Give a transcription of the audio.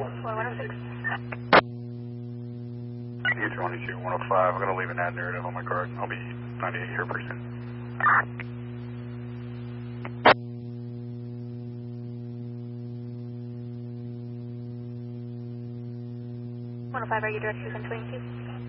106. U22, 105. I'm going to leave an ad narrative on my card. I'll be 98 here pretty soon. 105, are you direct to 1022?